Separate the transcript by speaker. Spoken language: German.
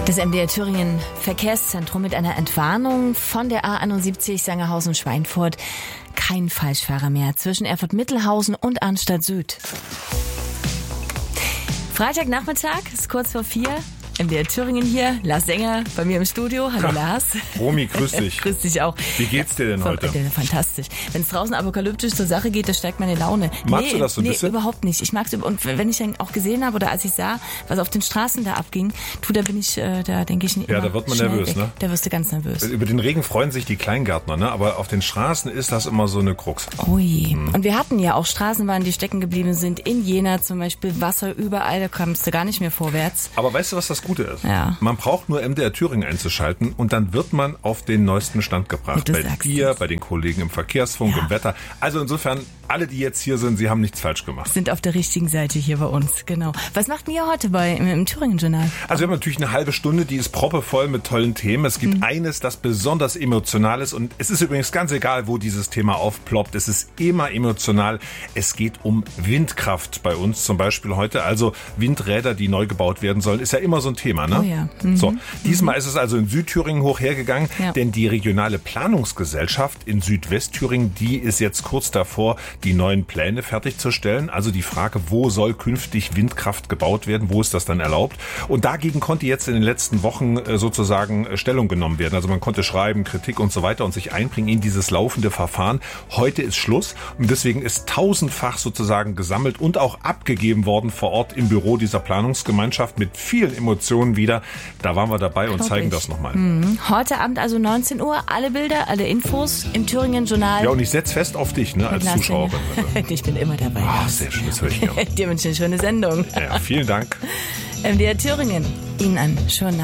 Speaker 1: Das MDR Thüringen Verkehrszentrum mit einer Entwarnung von der A71 Sangerhausen-Schweinfurt. Kein Falschfahrer mehr zwischen Erfurt-Mittelhausen und Arnstadt Süd. Freitagnachmittag, ist kurz vor 4. MDR Thüringen hier, Lars Sänger bei mir im Studio. Hallo Lars.
Speaker 2: Romy, grüß dich.
Speaker 1: Grüß dich auch.
Speaker 2: Wie geht's dir denn heute?
Speaker 1: Fantastisch. Wenn es draußen apokalyptisch zur Sache geht, das steigt meine Laune.
Speaker 2: Magst du das so ein bisschen?
Speaker 1: Nee, überhaupt nicht. Ich mag's. Und wenn ich dann auch gesehen habe oder als ich sah, was auf den Straßen da abging, da bin ich, da denke ich nicht immer.
Speaker 2: Ja, da wird man nervös,
Speaker 1: weg.
Speaker 2: ne?
Speaker 1: Da wirst du ganz nervös.
Speaker 2: Über den Regen freuen sich die Kleingärtner, ne? Aber auf den Straßen ist das immer so eine Krux.
Speaker 1: Ui. Und wir hatten ja auch Straßenbahnen, die stecken geblieben sind. In Jena zum Beispiel, Wasser überall, da kommst du gar nicht mehr vorwärts.
Speaker 2: Aber weißt du, was das Gute ist?
Speaker 1: Ja.
Speaker 2: Man braucht nur MDR Thüringen einzuschalten und dann wird man auf den neuesten Stand gebracht. Bei dir, bei den Kollegen im Verkehrsfunk, im Wetter. Also insofern, alle, die jetzt hier sind, sie haben nichts falsch gemacht.
Speaker 1: Sind auf der richtigen Seite hier bei uns, genau. Was macht ihr heute im Thüringen-Journal?
Speaker 2: Also wir haben natürlich eine halbe Stunde, die ist proppevoll mit tollen Themen. Es gibt eines, das besonders emotional ist und es ist übrigens ganz egal, wo dieses Thema aufploppt. Es ist immer emotional. Es geht um Windkraft bei uns zum Beispiel heute. Also Windräder, die neu gebaut werden sollen, ist ja immer so ein Thema, ne?
Speaker 1: Oh ja.
Speaker 2: So, diesmal ist es also in Südthüringen hoch hergegangen, denn die regionale Planungsgesellschaft in Südwestthüringen, die ist jetzt kurz davor, die neuen Pläne fertigzustellen. Also die Frage, wo soll künftig Windkraft gebaut werden, wo ist das dann erlaubt? Und dagegen konnte jetzt in den letzten Wochen sozusagen Stellung genommen werden. Also man konnte schreiben, Kritik und so weiter und sich einbringen in dieses laufende Verfahren. Heute ist Schluss und deswegen ist tausendfach sozusagen gesammelt und auch abgegeben worden vor Ort im Büro dieser Planungsgemeinschaft mit vielen Emotionen wieder. Da waren wir dabei und zeigen das nochmal.
Speaker 1: Heute Abend also 19 Uhr, alle Bilder, alle Infos im Thüringen-Journal.
Speaker 2: Ja, und ich setze fest auf dich, ne, als Zuschauerin.
Speaker 1: Ich bin immer dabei.
Speaker 2: Ah, sehr schön, das höre ich gerne.
Speaker 1: Dir wünsche ich eine schöne Sendung.
Speaker 2: Ja, vielen Dank.
Speaker 1: MDR Thüringen, Ihnen einen schönen